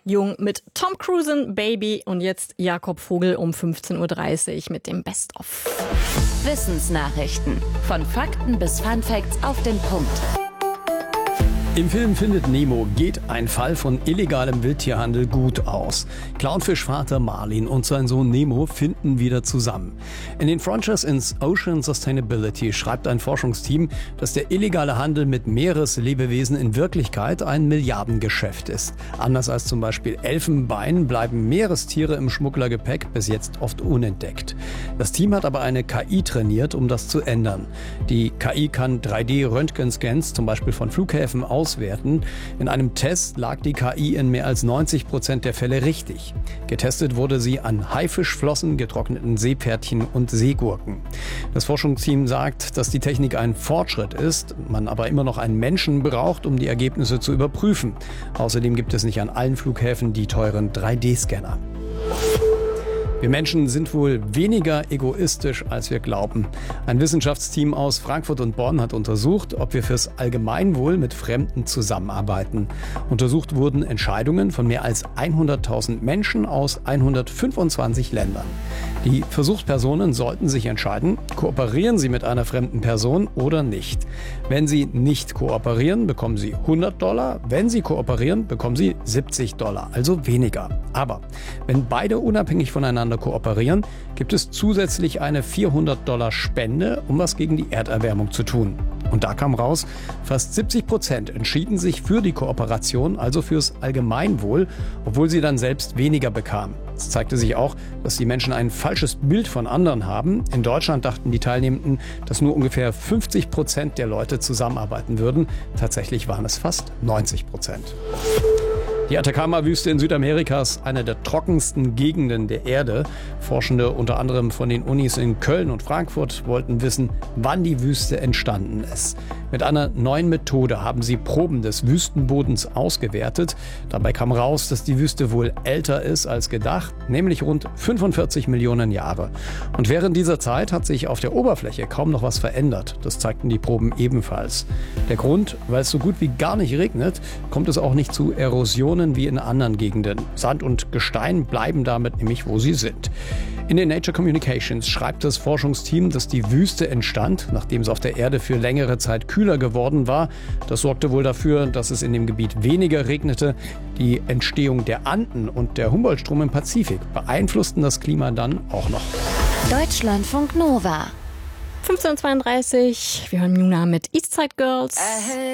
Jung mit Tom Cruise, Baby und jetzt Jakob Vogel um 15.30 Uhr mit dem Best-of. Wissensnachrichten. Von Fakten bis Funfacts auf den Punkt. Im Film Findet Nemo geht ein Fall von illegalem Wildtierhandel gut aus. Clownfischvater Marlin und sein Sohn Nemo finden wieder zusammen. In den Frontiers in Ocean Sustainability schreibt ein Forschungsteam, dass der illegale Handel mit Meereslebewesen in Wirklichkeit ein Milliardengeschäft ist. Anders als zum Beispiel Elfenbein bleiben Meerestiere im Schmugglergepäck bis jetzt oft unentdeckt. Das Team hat aber eine KI trainiert, um das zu ändern. Die KI kann 3D-Röntgenscans, zum Beispiel von Flughäfen, auswerten. In einem Test lag die KI in mehr als 90% der Fälle richtig. Getestet wurde sie an Haifischflossen, getrockneten Seepferdchen und Seegurken. Das Forschungsteam sagt, dass die Technik ein Fortschritt ist, man aber immer noch einen Menschen braucht, um die Ergebnisse zu überprüfen. Außerdem gibt es nicht an allen Flughäfen die teuren 3D-Scanner. Wir Menschen sind wohl weniger egoistisch, als wir glauben. Ein Wissenschaftsteam aus Frankfurt und Bonn hat untersucht, ob wir fürs Allgemeinwohl mit Fremden zusammenarbeiten. Untersucht wurden Entscheidungen von mehr als 100.000 Menschen aus 125 Ländern. Die Versuchspersonen sollten sich entscheiden, kooperieren sie mit einer fremden Person oder nicht. Wenn sie nicht kooperieren, bekommen sie $100. Wenn sie kooperieren, bekommen sie $70, also weniger. Aber wenn beide unabhängig voneinander kooperieren, gibt es zusätzlich eine $400 Spende, um was gegen die Erderwärmung zu tun. Und da kam raus, fast 70% entschieden sich für die Kooperation, also fürs Allgemeinwohl, obwohl sie dann selbst weniger bekamen. Es zeigte sich auch, dass die Menschen ein falsches Bild von anderen haben. In Deutschland dachten die Teilnehmenden, dass nur ungefähr 50% der Leute zusammenarbeiten würden. Tatsächlich waren es fast 90%. Die Atacama-Wüste in Südamerika ist eine der trockensten Gegenden der Erde. Forschende unter anderem von den Unis in Köln und Frankfurt wollten wissen, wann die Wüste entstanden ist. Mit einer neuen Methode haben sie Proben des Wüstenbodens ausgewertet. Dabei kam raus, dass die Wüste wohl älter ist als gedacht, nämlich rund 45 Millionen Jahre. Und während dieser Zeit hat sich auf der Oberfläche kaum noch was verändert. Das zeigten die Proben ebenfalls. Der Grund, weil es so gut wie gar nicht regnet, kommt es auch nicht zu Erosionen wie in anderen Gegenden. Sand und Gestein bleiben damit nämlich, wo sie sind. In den Nature Communications schreibt das Forschungsteam, dass die Wüste entstand, nachdem es auf der Erde für längere Zeit kühler geworden war. Das sorgte wohl dafür, dass es in dem Gebiet weniger regnete. Die Entstehung der Anden und der Humboldt-Strom im Pazifik beeinflussten das Klima dann auch noch. Deutschlandfunk Nova. 15.32 Uhr, wir hören Juna mit Eastside Girls.